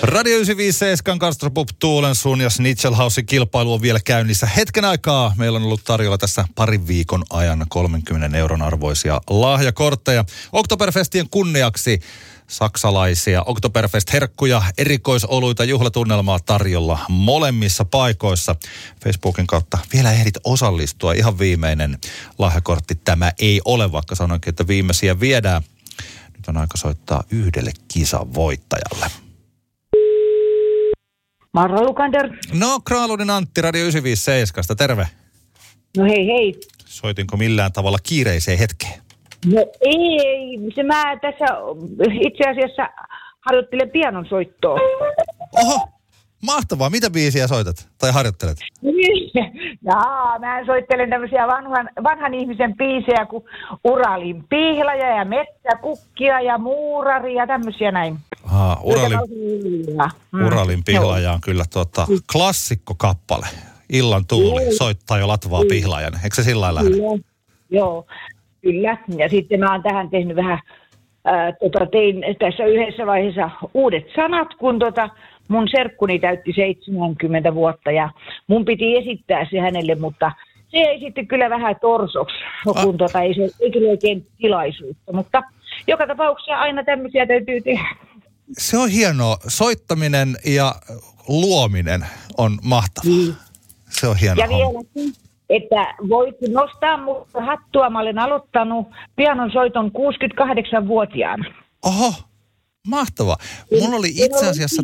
Radio 957 Castro Pub Tuulensuun ja Snitchelhausin kilpailu on vielä käynnissä. Hetken aikaa meillä on ollut tarjolla tässä parin viikon ajan 30 euron arvoisia lahjakortteja. Oktoberfestien kunniaksi saksalaisia Oktoberfest-herkkuja, erikoisoluita, juhlatunnelmaa tarjolla molemmissa paikoissa. Facebookin kautta vielä ehdit osallistua. Ihan viimeinen lahjakortti tämä ei ole, vaikka sanoinkin, että viimeisiä viedään. Nyt on aika soittaa yhdelle kisan voittajalle. Marra Lukander. No, Kraalundin Antti, Radio 957, terve. No hei. Soitinko millään tavalla kiireiseen hetkeen? No ei, mä tässä itse asiassa harjoittelen pianon soittoa. Oho, mahtavaa. Mitä biisiä soitat tai harjoittelet? Mä soittelen tämmöisiä vanhan ihmisen biisejä kuin Uralin pihlaja ja metsäkukkia ja muurari ja tämmöisiä näin. Uralin pihlaja on kyllä klassikkokappale. Illan tuuli soittaa jo latvaa pihlajan. Eikö se sillä lailla lähde? Joo, kyllä. Ja sitten mä oon tähän tehnyt vähän, tein tässä yhdessä vaiheessa uudet sanat, kun mun serkkuni täytti 70 vuotta ja mun piti esittää se hänelle, mutta se ei sitten kyllä vähän torsoksi, kun ei kyllä oikein tilaisuutta. Mutta joka tapauksessa aina tämmöisiä täytyy tehdä. Se on hienoa. Soittaminen ja luominen on mahtavaa. Se on hienoa. Ja vieläkin, että voit nostaa muuta hattua. Mä olen aloittanut pianon soiton 68-vuotiaana. Oho, mahtavaa. Mulla oli itse asiassa...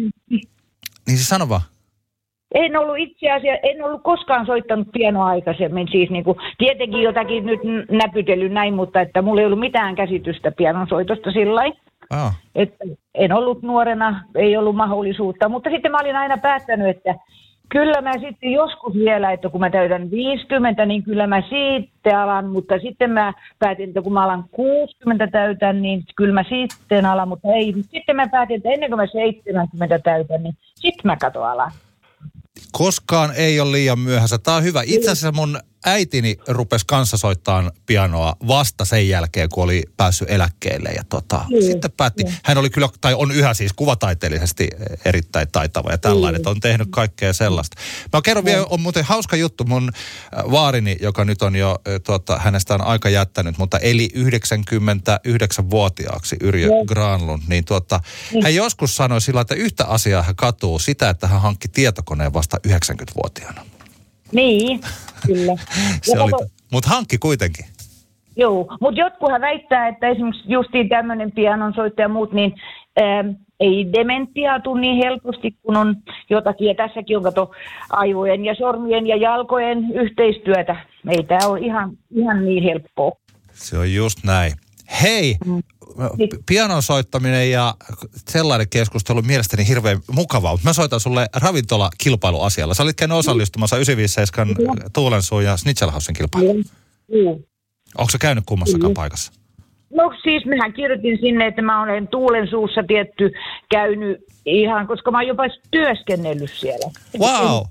Niin se sano vaan. En ollut koskaan soittanut pianoa aikaisemmin. Siis tietenkin jotakin nyt näpytellyt näin, mutta että mulla ei ollut mitään käsitystä pianon soitosta sillain. Että en ollut nuorena, ei ollut mahdollisuutta. Mutta sitten mä olin aina päättänyt, että kyllä mä sitten joskus vielä, että kun mä täytän 50, niin kyllä mä sitten alan. Mutta sitten mä päätin, että kun mä alan 60 täytän, niin kyllä mä sitten alan. Mutta ei, sitten mä päätin, että ennen kuin mä 70 täytän, niin sitten mä alan. Koskaan ei ole liian myöhässä. Tämä on hyvä. Itse asiassa mun äitini rupesi kanssa soittamaan pianoa vasta sen jälkeen, kun oli päässyt eläkkeelle. Ja sitten päätti, hän oli kyllä, tai on yhä siis kuvataiteellisesti erittäin taitava ja tällainen, että on tehnyt kaikkea sellaista. Mä kerron vielä, on muuten hauska juttu, mun vaarini, joka nyt on jo, hänestä on aika jättänyt, mutta eli 99-vuotiaaksi Yrjö Granlund, niin hän joskus sanoi sillä, että yhtä asiaa hän katuu sitä, että hän hankki tietokoneen vasta 90-vuotiaana. Niin, kyllä. Mutta hankki kuitenkin. Joo, mutta jotkuhan väittää, että esimerkiksi justiin tämmöinen pianonsoittaja ja muut, niin ei dementiaa tule niin helposti, kun on jotakin. Ja tässäkin on aivojen ja sormien ja jalkojen yhteistyötä. Ei tämä ole ihan niin helppoa. Se on just näin. Hei, pianon soittaminen ja sellainen keskustelu on mielestäni hirveän mukavaa, mutta mä soitan sulle ravintolakilpailuasialla. Sä olit käynyt osallistumassa 957 Tuulensuun ja Snitchelhausin kilpailuun. Onko sä käynyt kummassakaan paikassa? No siis mehän kirjoitin sinne, että mä olen Tuulensuussa käynyt ihan, koska mä oon jopa työskennellyt siellä. Wow!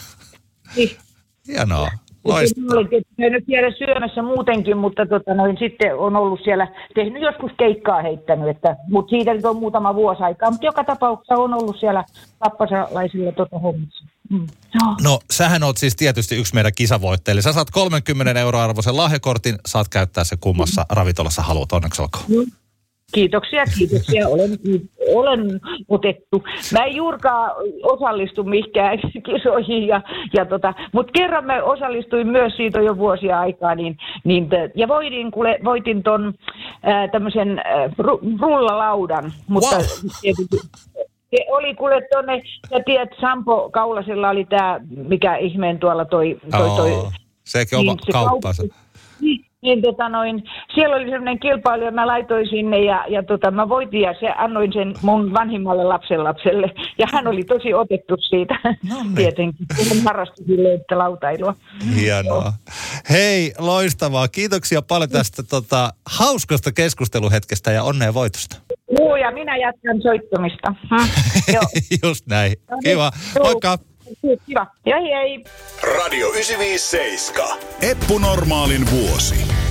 Hienoa. Olen käynyt siellä syömässä muutenkin, mutta sitten on ollut siellä, tehnyt joskus keikkaa heittänyt, mutta siitä nyt on muutama vuosi aikaa, mutta joka tapauksessa on ollut siellä pappasalaisilla hommissa. No, sähän oot siis tietysti yksi meidän kisavoitteille. Sä saat 30 € arvoisen lahjakortin, saat käyttää se kummassa ravintolassa haluat, onneksi olkoon. Kiitoksia. Olen otettu. Mä en juurikaan osallistu mihinkään kisoihin, mutta kerran mä osallistuin myös siitä jo vuosia aikaa, ja voitin ton tämmöisen rullalaudan, mutta se oli kuule tonne, sä tiedät, Sampo Kaulasella oli tää, mikä ihmeen tuolla toi sekin oma kauppansa. Siellä oli semmoinen kilpailu ja mä laitoin sinne ja mä voitin ja annoin sen mun vanhimmalle lapsenlapselle. Ja hän oli tosi otettu siitä tietenkin, kun harrasti sille, että lautailua. Hienoa. Hei, loistavaa. Kiitoksia paljon tästä hauskasta keskusteluhetkestä ja onnea voitosta. Ja minä jatkan soittamista. Just näin. Kiva. Moikka. Kiva. Hei. Radio 957. Eppu Normaalin vuosi.